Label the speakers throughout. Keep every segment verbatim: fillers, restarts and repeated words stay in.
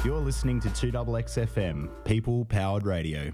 Speaker 1: You're listening to two X X F M, People Powered Radio.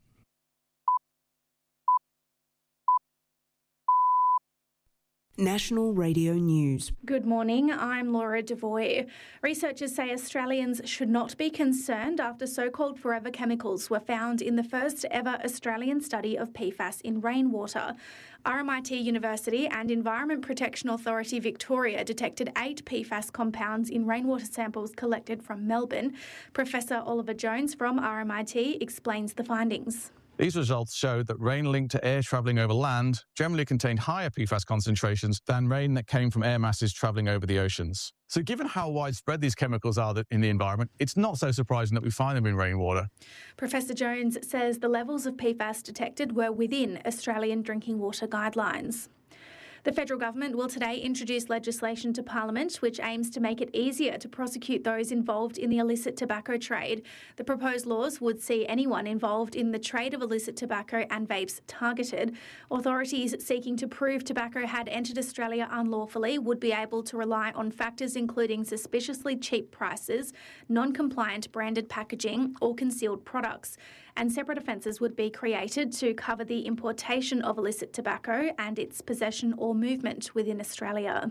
Speaker 2: National Radio News.
Speaker 3: Good morning, I'm Laura Devoy. Researchers say Australians should not be concerned after so-called forever chemicals were found in the first ever Australian study of P FAS in rainwater. R M I T University and Environment Protection Authority Victoria detected eight P FAS compounds in rainwater samples collected from Melbourne. Professor Oliver Jones from R M I T explains the findings.
Speaker 4: These results showed that rain linked to air travelling over land generally contained higher P FAS concentrations than rain that came from air masses travelling over the oceans. So given how widespread these chemicals are in the environment, it's not so surprising that we find them in rainwater.
Speaker 3: Professor Jones says the levels of P FAS detected were within Australian drinking water guidelines. The federal government will today introduce legislation to Parliament which aims to make it easier to prosecute those involved in the illicit tobacco trade. The proposed laws would see anyone involved in the trade of illicit tobacco and vapes targeted. Authorities seeking to prove tobacco had entered Australia unlawfully would be able to rely on factors including suspiciously cheap prices, non-compliant branded packaging or concealed products. And separate offences would be created to cover the importation of illicit tobacco and its possession or movement within Australia.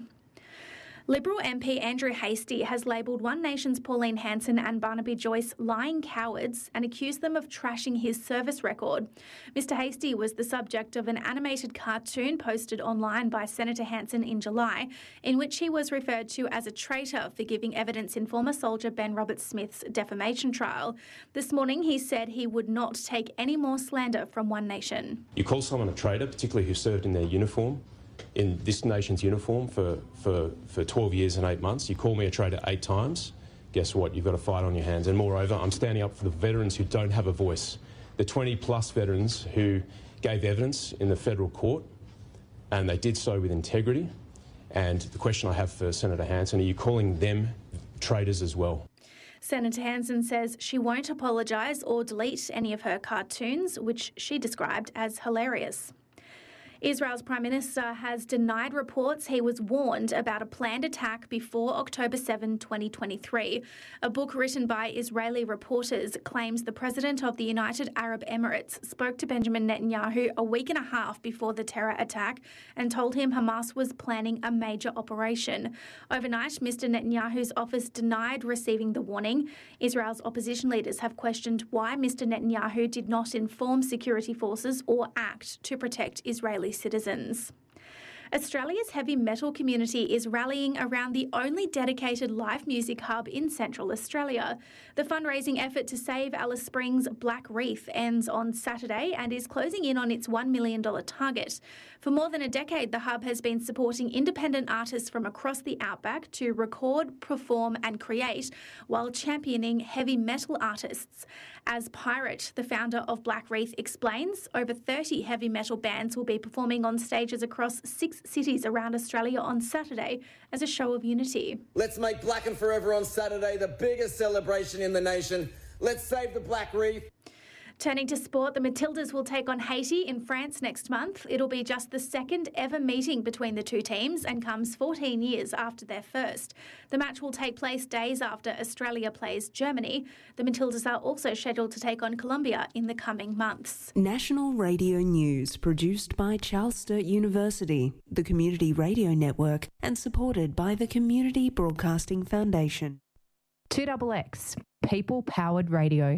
Speaker 3: Liberal M P Andrew Hastie has labelled One Nation's Pauline Hanson and Barnaby Joyce lying cowards and accused them of trashing his service record. Mister Hastie was the subject of an animated cartoon posted online by Senator Hanson in July, in which he was referred to as a traitor for giving evidence in former soldier Ben Roberts-Smith's defamation trial. This morning he said he would not take any more slander from One Nation.
Speaker 5: You call someone a traitor, particularly who served in their uniform, in this nation's uniform for, for, for twelve years and eight months. You call me a traitor eight times, guess what? You've got a fight on your hands. And moreover, I'm standing up for the veterans who don't have a voice. The twenty plus veterans who gave evidence in the federal court, and they did so with integrity. And the question I have for Senator Hanson, are you calling them traitors as well?
Speaker 3: Senator Hanson says she won't apologise or delete any of her cartoons, which she described as hilarious. Israel's Prime Minister has denied reports he was warned about a planned attack before October seventh, twenty twenty-three. A book written by Israeli reporters claims the President of the United Arab Emirates spoke to Benjamin Netanyahu a week and a half before the terror attack and told him Hamas was planning a major operation. Overnight, Mister Netanyahu's office denied receiving the warning. Israel's opposition leaders have questioned why Mister Netanyahu did not inform security forces or act to protect Israeli citizens. Australia's heavy metal community is rallying around the only dedicated live music hub in Central Australia. The fundraising effort to save Alice Springs' Black Reef ends on Saturday and is closing in on its one million dollars target. For more than a decade, the hub has been supporting independent artists from across the outback to record, perform and create while championing heavy metal artists. As Pirate, the founder of Black Reef, explains, over thirty heavy metal bands will be performing on stages across six cities around Australia on Saturday as a show of unity.
Speaker 6: Let's make Black and Forever on Saturday the biggest celebration in the nation. Let's save the Black Reef.
Speaker 3: Turning to sport, the Matildas will take on Haiti in France next month. It'll be just the second ever meeting between the two teams and comes fourteen years after their first. The match will take place days after Australia plays Germany. The Matildas are also scheduled to take on Colombia in the coming months.
Speaker 2: National Radio News, produced by Charles Sturt University, the Community Radio Network, and supported by the Community Broadcasting Foundation.
Speaker 7: two X X, People Powered Radio.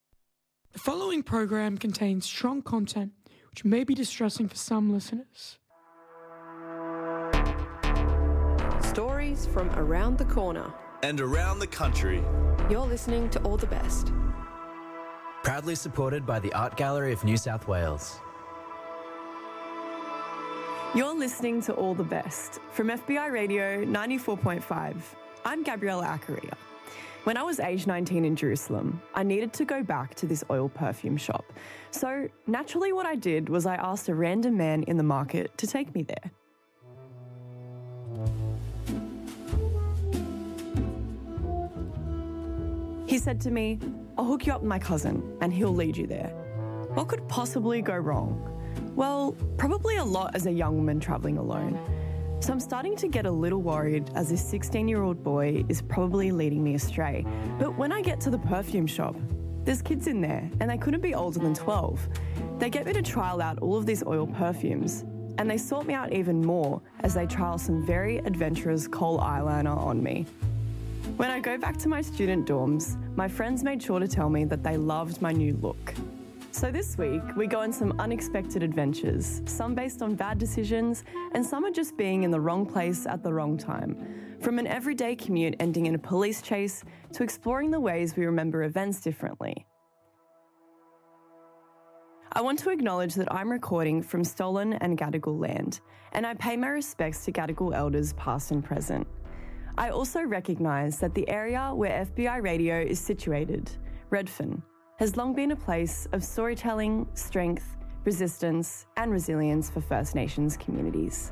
Speaker 8: The following program contains strong content which may be distressing for some listeners.
Speaker 9: Stories from around the corner
Speaker 10: and around the country.
Speaker 9: You're listening to All the Best.
Speaker 11: Proudly supported by the Art Gallery of New South Wales.
Speaker 12: You're listening to All the Best from F B I Radio ninety-four point five. I'm Gabriella Accaria. When I was age nineteen in Jerusalem, I needed to go back to this oil perfume shop. So naturally what I did was I asked a random man in the market to take me there. He said to me, "I'll hook you up with my cousin and he'll lead you there." What could possibly go wrong? Well, probably a lot as a young woman travelling alone. So I'm starting to get a little worried as this sixteen-year-old boy is probably leading me astray. But when I get to the perfume shop, there's kids in there and they couldn't be older than twelve. They get me to trial out all of these oil perfumes and they sort me out even more as they trial some very adventurous kohl eyeliner on me. When I go back to my student dorms, my friends made sure to tell me that they loved my new look. So this week, we go on some unexpected adventures, some based on bad decisions, and some are just being in the wrong place at the wrong time. From an everyday commute ending in a police chase to exploring the ways we remember events differently. I want to acknowledge that I'm recording from stolen and Gadigal land, and I pay my respects to Gadigal elders past and present. I also recognise that the area where F B I Radio is situated, Redfern, has long been a place of storytelling, strength, resistance, and resilience for First Nations communities.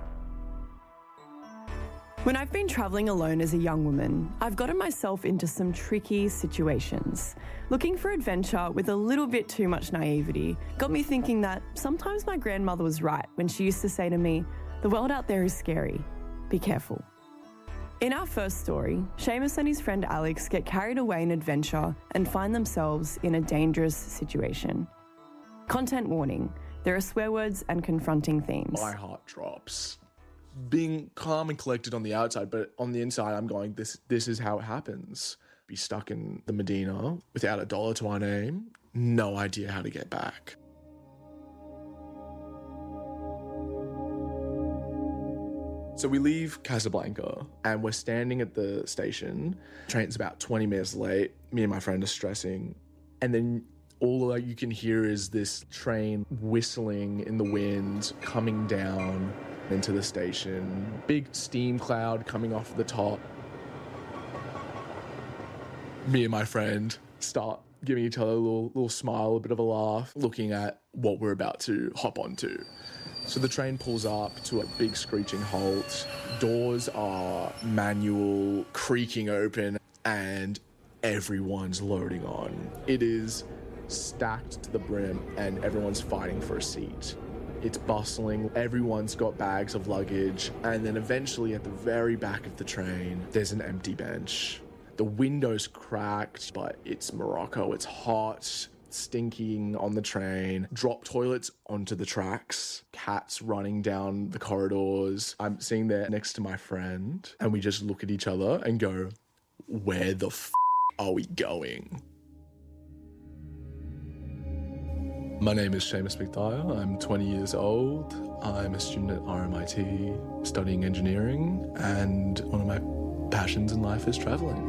Speaker 12: When I've been travelling alone as a young woman, I've gotten myself into some tricky situations. Looking for adventure with a little bit too much naivety got me thinking that sometimes my grandmother was right when she used to say to me, "The world out there is scary. Be careful." In our first story, Seamus and his friend Alex get carried away in adventure and find themselves in a dangerous situation. Content warning, there are swear words and confronting themes.
Speaker 13: My heart drops. Being calm and collected on the outside, but on the inside I'm going, this this is how it happens. Be stuck in the Medina without a dollar to our name, no idea how to get back. So we leave Casablanca and we're standing at the station. Train's about twenty minutes late. Me and my friend are stressing. And then all that you can hear is this train whistling in the wind, coming down into the station. Big steam cloud coming off the top. Me and my friend start giving each other a little, little smile, a bit of a laugh, looking at what we're about to hop onto. So the train pulls up to a big screeching halt. Doors are manual, creaking open, and everyone's loading on. It is stacked to the brim, and everyone's fighting for a seat. It's bustling, everyone's got bags of luggage, and then eventually at the very back of the train, there's an empty bench. The window's cracked, but it's Morocco, it's hot, stinking on the train, drop toilets onto the tracks, cats running down the corridors. I'm sitting there next to my friend and we just look at each other and go, where the f*** are we going? My name is Seamus McDyer. I'm twenty years old. I'm a student at R M I T studying engineering, and one of my passions in life is traveling.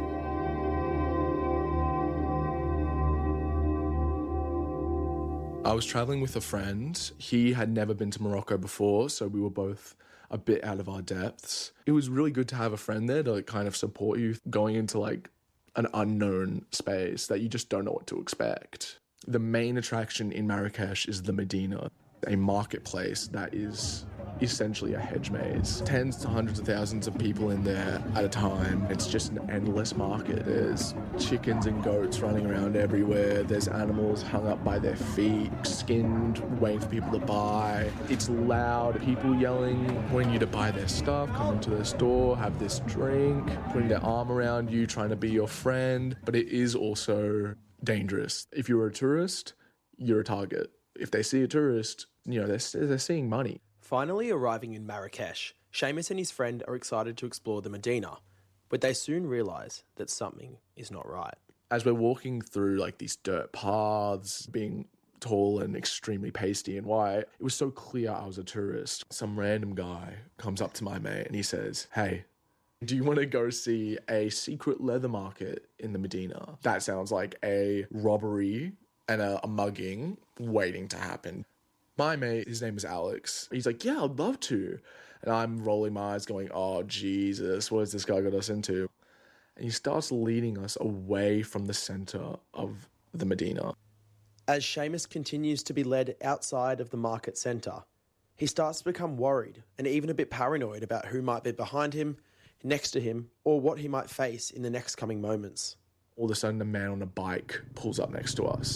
Speaker 13: I was traveling with a friend. He had never been to Morocco before, so we were both a bit out of our depths. It was really good to have a friend there to like, kind of support you going into like an unknown space that you just don't know what to expect. The main attraction in Marrakesh is the Medina, a marketplace that is essentially a hedge maze. Tens to hundreds of thousands of people in there at a time. It's just an endless market. There's chickens and goats running around everywhere. There's animals hung up by their feet, skinned, waiting for people to buy. It's loud, people yelling, wanting you to buy their stuff, come into their store, have this drink, putting their arm around you, trying to be your friend. But it is also dangerous. If you're a tourist, you're a target. If they see a tourist, you know, they're, they're seeing money.
Speaker 14: Finally arriving in Marrakesh, Seamus and his friend are excited to explore the Medina, but they soon realise that something is not right.
Speaker 13: As we're walking through like these dirt paths, being tall and extremely pasty and white, it was so clear I was a tourist. Some random guy comes up to my mate and he says, "Hey, do you want to go see a secret leather market in the Medina?" That sounds like a robbery and a, a mugging waiting to happen. My mate, his name is Alex. He's like, "Yeah, I'd love to." And I'm rolling my eyes going, "Oh, Jesus, what has this guy got us into?" And he starts leading us away from the centre of the Medina.
Speaker 14: As Seamus continues to be led outside of the market centre, he starts to become worried and even a bit paranoid about who might be behind him, next to him, or what he might face in the next coming moments.
Speaker 13: All of a sudden, a man on a bike pulls up next to us.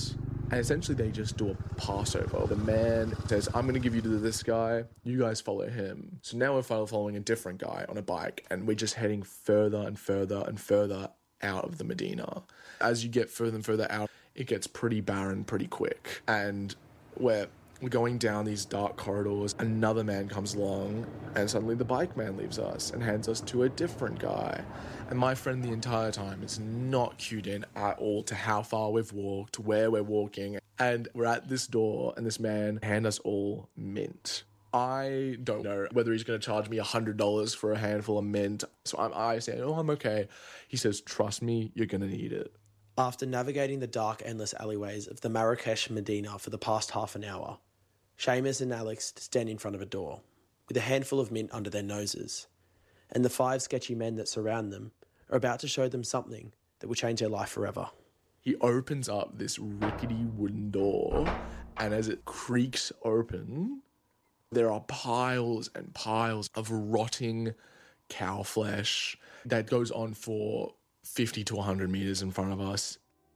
Speaker 13: And essentially they just do a passover. The man says, I'm going to give you to this guy. You guys follow him. So now we're following a different guy on a bike, and we're just heading further and further and further out of the Medina. As you get further and further out, it gets pretty barren pretty quick. And we're, we're going down these dark corridors. Another man comes along, and suddenly the bike man leaves us and hands us to a different guy. And my friend the entire time is not cued in at all to how far we've walked, where we're walking. And we're at this door, and this man hands us all mint. I don't know whether he's going to charge me one hundred dollars for a handful of mint. So I'm, I say, oh, I'm okay. He says, trust me, you're going to need it.
Speaker 14: After navigating the dark, endless alleyways of the Marrakesh Medina for the past half an hour, Seamus and Alex stand in front of a door, with a handful of mint under their noses. And the five sketchy men that surround them are about to show them something that will change their life forever.
Speaker 13: He opens up this rickety wooden door, and as it creaks open, there are piles and piles of rotting cow flesh that goes on for fifty to one hundred meters in front of us.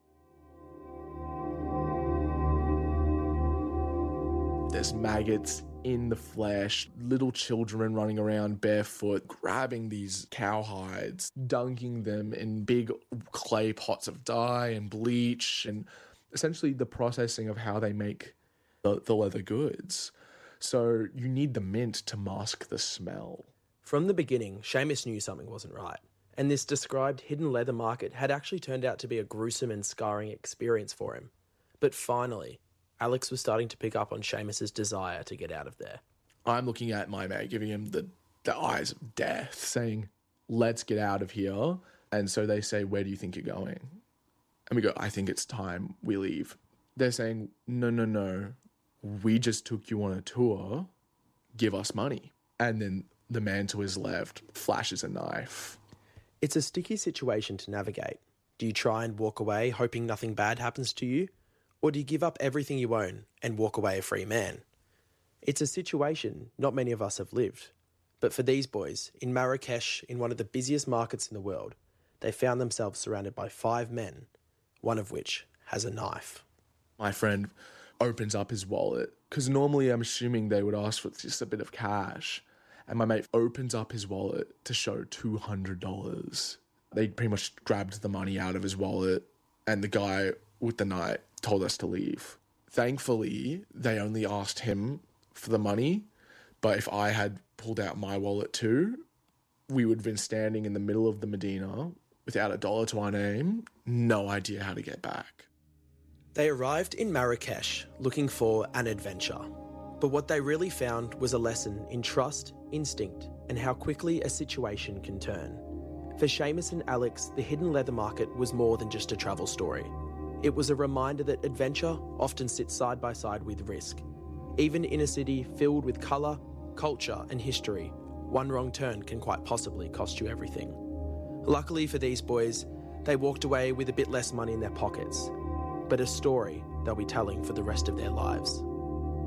Speaker 13: There's maggots in the flesh, little children running around barefoot, grabbing these cow hides, dunking them in big clay pots of dye and bleach, and essentially the processing of how they make the, the leather goods. So you need the mint to mask the smell.
Speaker 14: From the beginning, Seamus knew something wasn't right, and this described hidden leather market had actually turned out to be a gruesome and scarring experience for him. But finally, Alex was starting to pick up on Seamus's desire to get out of there.
Speaker 13: I'm looking at my mate, giving him the, the eyes of death, saying, let's get out of here. And so they say, where do you think you're going? And we go, I think it's time we leave. They're saying, no, no, no. We just took you on a tour. Give us money. And then the man to his left flashes a knife.
Speaker 14: It's a sticky situation to navigate. Do you try and walk away hoping nothing bad happens to you? Or do you give up everything you own and walk away a free man? It's a situation not many of us have lived. But for these boys, in Marrakesh, in one of the busiest markets in the world, they found themselves surrounded by five men, one of which has a knife.
Speaker 13: My friend opens up his wallet, because normally I'm assuming they would ask for just a bit of cash. And my mate opens up his wallet to show two hundred dollars. They pretty much grabbed the money out of his wallet, and the guy with the knife told us to leave. Thankfully, they only asked him for the money, but if I had pulled out my wallet too, we would have been standing in the middle of the Medina without a dollar to our name, no idea how to get back.
Speaker 14: They arrived in Marrakesh looking for an adventure, but what they really found was a lesson in trust, instinct, and how quickly a situation can turn. For Seamus and Alex, the hidden leather market was more than just a travel story. It was a reminder that adventure often sits side by side with risk. Even in a city filled with colour, culture and history, one wrong turn can quite possibly cost you everything. Luckily for these boys, they walked away with a bit less money in their pockets, but a story they'll be telling for the rest of their lives.